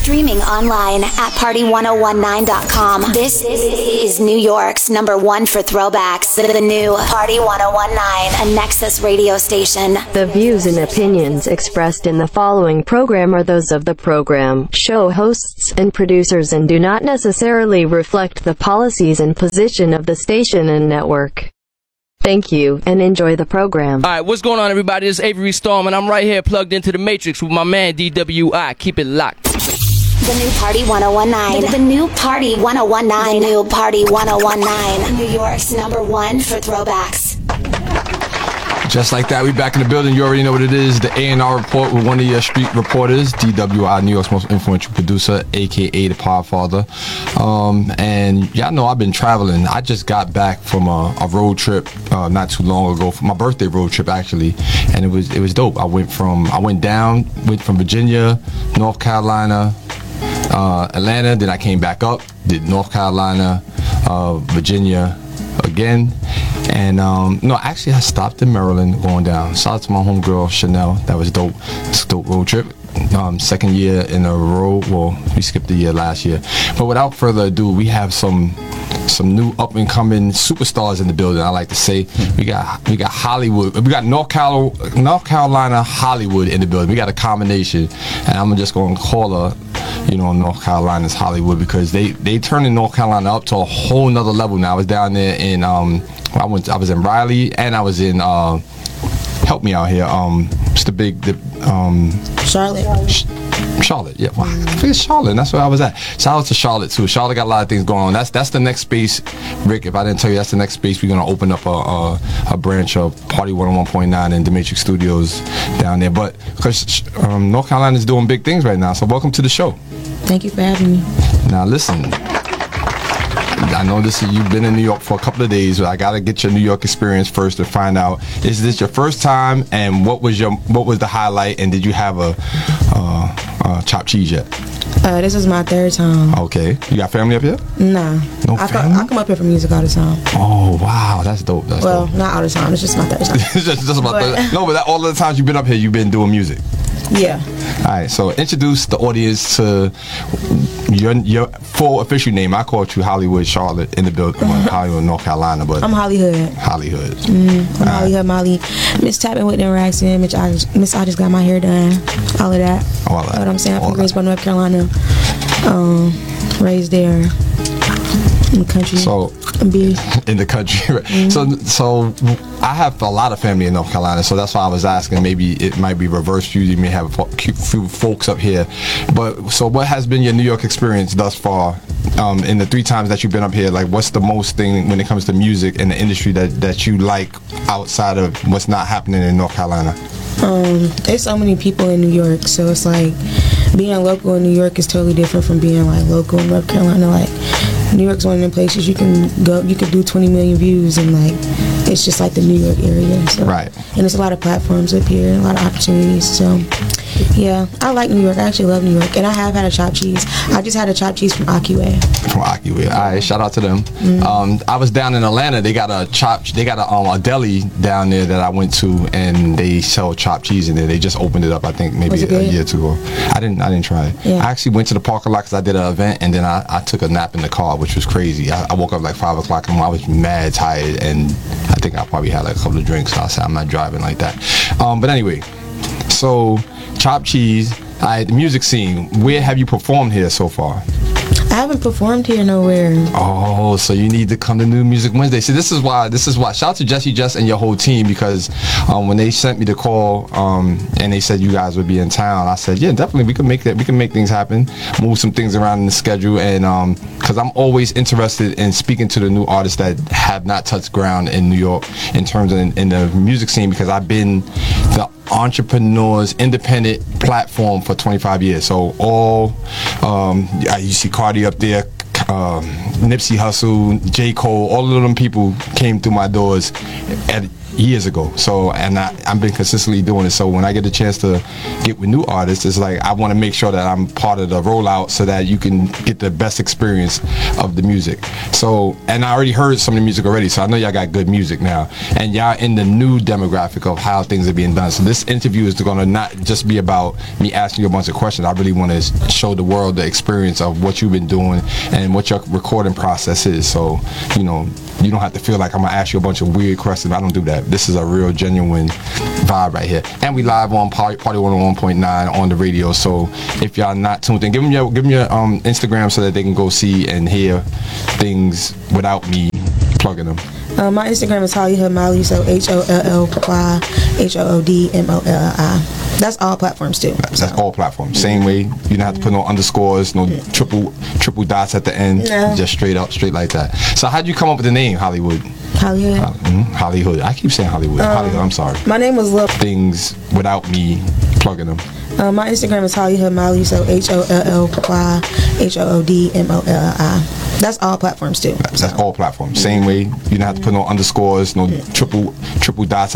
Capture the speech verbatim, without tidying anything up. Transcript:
Streaming online at party one oh one nine dot com. This is New York's number one for throwbacks. The new Party one oh one nine, a Nexus radio station. The views and opinions expressed in the following program are those of the program, show hosts, and producers and do not necessarily reflect the policies and position of the station and network. Thank you, and enjoy the program. All right, what's going on, everybody? This is Avery Storm, and I'm right here plugged into the Matrix with my man, D W I. Keep it locked. The new Party one oh one nine. The new Party one oh one nine. The new Party one oh one nine. New York's number one for throwbacks. Just like that, we back in the building. You already know what it is. The A and R Report with one of your street reporters, D W I, New York's most influential producer, a k a the Podfather. Um, and y'all know I've been traveling. I just got back from a, a road trip uh, not too long ago, for my birthday road trip actually, and it was it was dope. I went from I went down, went from Virginia, North Carolina, uh, Atlanta. Then I came back up, did North Carolina, uh, Virginia again. And um, no, actually I stopped in Maryland going down. Shout out to my homegirl Chanel. That was dope. It's a dope road trip. Um, second year in a row. Well, we skipped the year last year. But without further ado, we have some some new up and coming superstars in the building. I like to say we got we got Hollywood. We got North Carolina, North Carolina Hollywood in the building. We got a combination, and I'm just going to call her, you know, North Carolina's Hollywood, because they they turning North Carolina up to a whole nother level now. I was down there in um I went I was in Raleigh, and I was in uh help me out here um it's the big the um Charlotte. Sh- Charlotte, yeah. Well, I think it's Charlotte, and that's where I was at. Shout out to Charlotte too. Charlotte got a lot of things going on. That's that's the next space, Rick. If I didn't tell you, that's the next space. We're gonna open up a a, a branch of Party one oh one point nine in the Matrix Studios down there. But because um, North Carolina is doing big things right now, so welcome to the show. Thank you for having me. Now listen, I know this is, you've been in New York for a couple of days, but I gotta get your New York experience first to find out, is this your first time, and what was your what was the highlight, and did you have a uh, uh, chopped cheese yet? Uh, this is my third time. Okay, you got family up here? Nah. No I, family? co- I come up here for music all the time. Oh wow, that's dope. That's well, dope. not all the time. It's just my third time. It's just, just about But- the, no, but that, all of the times you've been up here, you've been doing music. Yeah. All right, so introduce the audience to your your full official name. I called you Hollywood Charlotte in the building, well, Hollywood, North Carolina, but I'm Hollywood. Hollywood. Mm, I'm Hollywood Molly. Miss Tapping with them racks in. Miss I just, Miss I just got my hair done. All of that. All of that. You know what I'm saying? I'm All from that. Greensboro, North Carolina. Um, raised there in the country. So Be. in the country, right? Mm-hmm. So so I have a lot of family in North Carolina, so that's why I was asking. Maybe it might be reversed. You may have a few folks up here, but so what has been your New York experience thus far? Um, in the three times that you've been up here, like what's the most thing when it comes to music and the industry that that you like outside of what's not happening in North Carolina? Um, there's so many people in New York, so it's like being local in New York is totally different from being like local in North Carolina. Like New York's one of the places you can go, you can do twenty million views, and like it's just like the New York area. So. Right. And there's a lot of platforms up here, a lot of opportunities. So yeah, I like New York. I actually love New York, and I have had a chopped cheese. I just had a chopped cheese from Akiway. From Akiway. All right, shout out to them. Mm-hmm. Um, I was down in Atlanta. They got a chop. They got a, um, a deli down there that I went to, and they sell chopped cheese in there. They just opened it up, I think, maybe Was it a good? year or two ago. I didn't. I didn't try it. Yeah. I actually went to the parking lot because I did an event, and then I, I took a nap in the car, which was crazy. I, I woke up like five o'clock, and I was mad tired, and I think I probably had like a couple of drinks. So I said I'm not driving like that. Um, but anyway, so chopped cheese. All right, the music scene. Where have you performed here so far? I haven't performed here nowhere. Oh, so you need to come to New Music Wednesday. See, this is why. This is why. Shout out to Jesse Jess and your whole team, because um, when they sent me the call um, and they said you guys would be in town, I said, yeah, definitely we can make that. We can make things happen. Move some things around in the schedule, and because um, I'm always interested in speaking to the new artists that have not touched ground in New York in terms of in, in the music scene, because I've been the entrepreneurs independent platform for twenty-five years. So all um, you see Cardi up there, um, Nipsey Hussle, J. Cole, all of them people came through my doors at years ago. So, and I, I've been consistently doing it. So when I get a chance to get with new artists, it's like I want to make sure that I'm part of the rollout so that you can get the best experience of the music. So, and I already heard some of the music already, so I know y'all got good music now. And y'all in the new demographic of how things are being done. So this interview is going to not just be about me asking you a bunch of questions. I really want to show the world the experience of what you've been doing and what your recording process is. So, you know, you don't have to feel like I'm going to ask you a bunch of weird questions. I don't do that. This is a real, genuine vibe right here. And we live on Party, Party one oh one point nine on the radio. So if y'all not tuned in, give them your, give them your um, Instagram so that they can go see and hear things without me plugging them. Uh, my Instagram is Hollywood Molly, so H O L L Y H O O D M O L L I. That's all platforms too. That's so. all platforms. Same way. You don't have to put no underscores, no triple triple dots at the end. No. Just straight up, straight like that. So how'd you come up with the name Hollywood? Hollywood. Uh, mm-hmm. Hollywood. I keep saying Hollywood. Um, Hollywood. I'm sorry. My name was Lil. Things without me plugging them. Uh, my Instagram is Hollywood Molly, so H O L L Y H O O D M O L L I. That's all platforms too. That's so. all platforms. Same way. You don't have to put no underscores, no triple triple dots